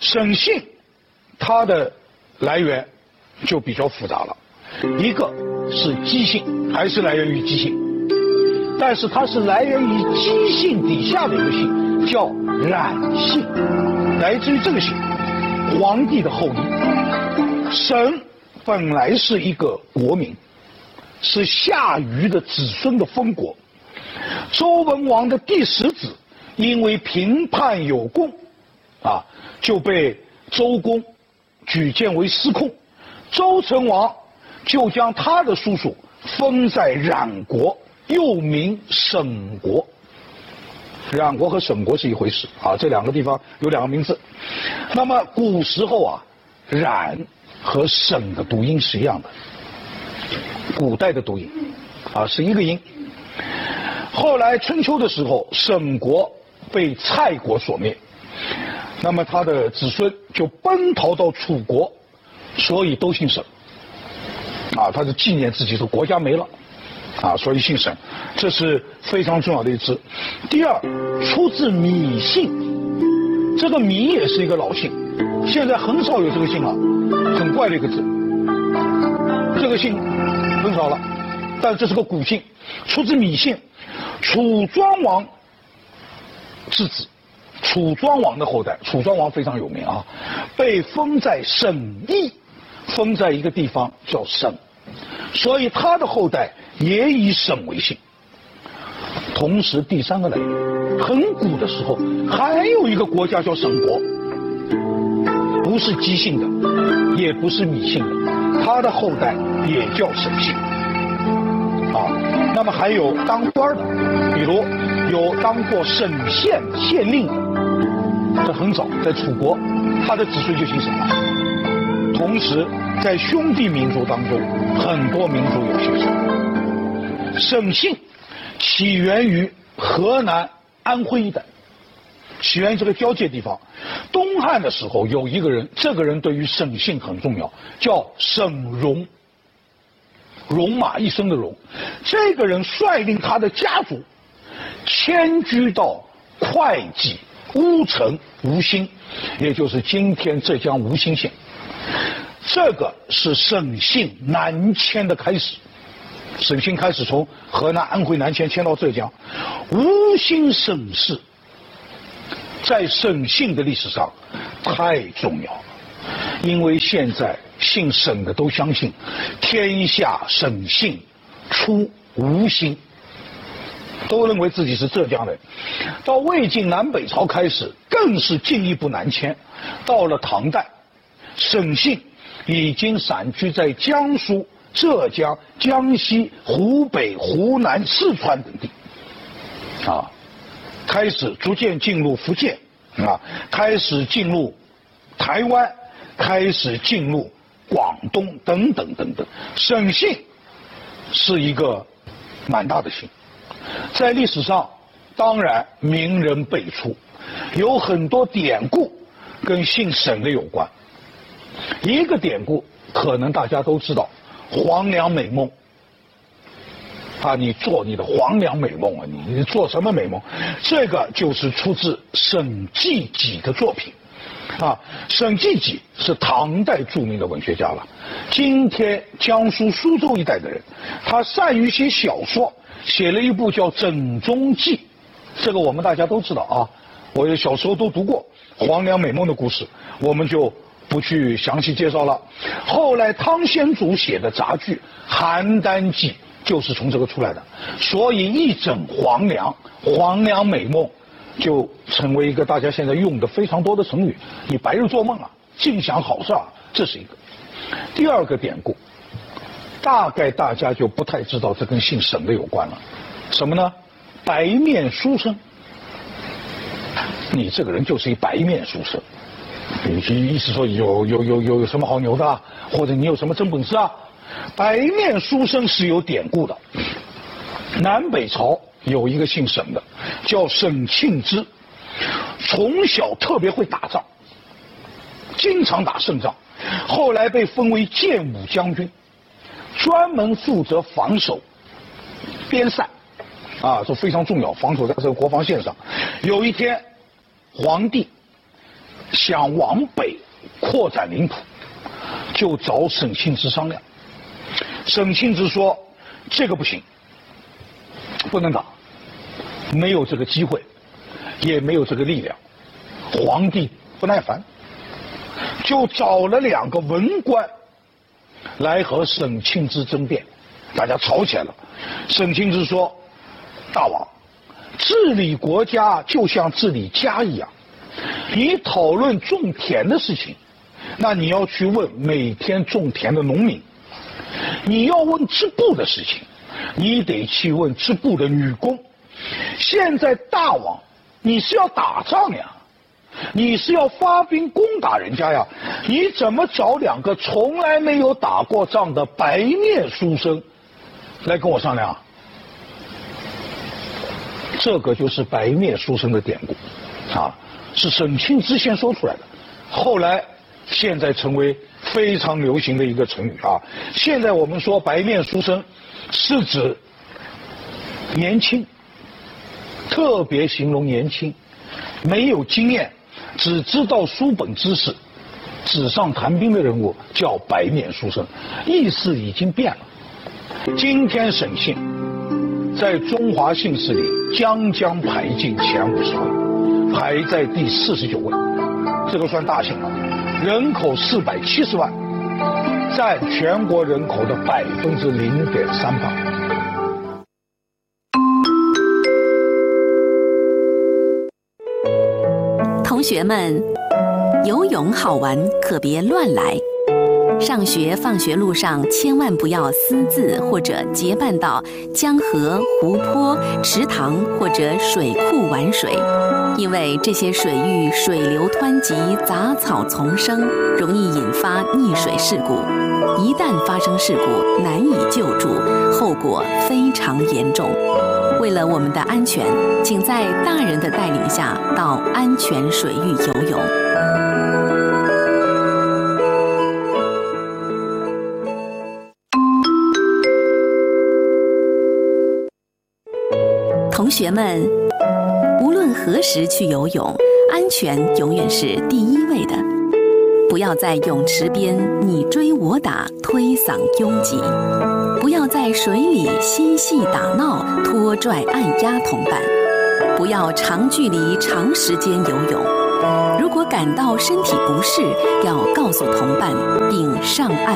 沈姓它的来源就比较复杂了，一个是姬姓，还是来源于姬姓，但是它是来源于姬姓底下的一个姓，叫冉姓，来自于这个姓，皇帝的后裔。沈本来是一个国名，是夏禹的子孙的封国。周文王的第10子因为评判有功，就被周公举荐为司空。周成王就将他的叔叔封在冉国，又名沈国。冉国和沈国是一回事这两个地方有两个名字。那么古时候冉和沈的读音是一样的，古代的读音是一个音。后来春秋的时候，沈国被蔡国所灭，那么他的子孙就奔逃到楚国，所以都姓沈他是纪念自己的国家没了所以姓沈，这是非常重要的一支。第二，出自芈姓，这个芈也是一个老姓，现在很少有这个姓了，很怪的一个字，这个姓很少了，但这是个古姓，出自芈姓，楚庄王之子，楚庄王的后代。楚庄王非常有名被封在沈邑，封在一个地方叫沈，所以他的后代也以沈为姓。同时第三个来源，很古的时候还有一个国家叫沈国，不是姬姓的，也不是芈姓的，他的后代也叫沈姓那么还有当官的，比如有当过沈县县令的，这很早在楚国，他的子孙就姓沈了。同时在兄弟民族当中，很多民族有姓沈。沈姓起源于河南安徽一带，起源于这个交界地方。东汉的时候有一个人，这个人对于沈姓很重要，叫沈荣，戎马一生的戎。这个人率领他的家族迁居到会稽乌城吴兴，也就是今天浙江吴兴县。这个是沈姓南迁的开始，沈姓开始从河南安徽南迁到浙江。吴兴沈氏在沈姓的历史上太重要了，因为现在姓沈的都相信天下沈姓出吴兴，都认为自己是浙江人。到魏晋南北朝开始更是进一步南迁，到了唐代，沈姓已经散居在江苏、浙江、江西、湖北、湖南、四川等地开始逐渐进入福建开始进入台湾，开始进入广东等等等等。沈姓是一个蛮大的姓，在历史上当然名人辈出，有很多典故跟姓沈的有关。一个典故可能大家都知道，黄粱美梦你做你的黄粱美梦你做什么美梦？这个就是出自沈济己的作品沈济己是唐代著名的文学家了，今天江苏苏州一带的人，他善于写小说，写了一部叫《枕中记》，这个我们大家都知道我小时候都读过黄粱美梦的故事，我们就不去详细介绍了。后来汤显祖写的杂剧《邯郸记》就是从这个出来的，所以一枕黄粱，黄粱美梦就成为一个大家现在用的非常多的成语，你白日做梦尽享好事这是一个。第二个典故，大概大家就不太知道这跟姓沈的有关了，什么呢？白面书生。你这个人就是一白面书生，意思说有什么好牛的或者你有什么真本事白面书生是有典故的。南北朝有一个姓沈的叫沈庆之，从小特别会打仗，经常打胜仗，后来被封为建武将军，专门负责防守边塞这非常重要，防守在这个国防线上。有一天皇帝想往北扩展领土，就找沈庆之商量。沈庆之说：“这个不行，不能打，没有这个机会，也没有这个力量。”皇帝不耐烦，就找了2个文官来和沈庆之争辩，大家吵起来了。沈庆之说：“大王，治理国家就像治理家一样，你讨论种田的事情，那你要去问每天种田的农民；你要问织布的事情，你得去问织布的女工。现在大王，你是要打仗呀，你是要发兵攻打人家呀，你怎么找2个从来没有打过仗的白面书生来跟我商量啊？”这个就是白面书生的典故，是沈庆之先说出来的，后来现在成为非常流行的一个成语啊。现在我们说白面书生，是指年轻，特别形容年轻，没有经验，只知道书本知识，纸上谈兵的人物叫白面书生，意思已经变了。今天沈庆在中华姓氏里将排进前50位，排在第49位，这个算大姓了，人口470万，占全国人口的0.3%。 同学们，游泳好玩，可别乱来。上学放学路上千万不要私自或者结伴到江河、湖泊、池塘或者水库玩水，因为这些水域水流湍急，杂草丛生，容易引发溺水事故。一旦发生事故，难以救助，后果非常严重。为了我们的安全，请在大人的带领下到安全水域游泳。同学们，无论何时去游泳，安全永远是第一位的。不要在泳池边你追我打、推搡拥挤；不要在水里嬉戏打闹、拖拽按压同伴；不要长距离、长时间游泳。如果感到身体不适，要告诉同伴并上岸。